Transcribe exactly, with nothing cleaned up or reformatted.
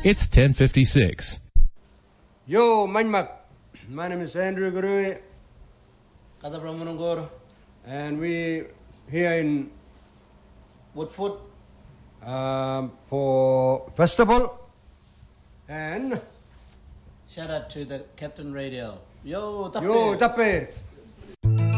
It's ten fifty-six. Yo, Manmak. My name is Andrew Gurui. Kata Pramunangor. And we here in Woodford um, for festival. And shout out to the Captain Radio. Yo, tape. yo, tape.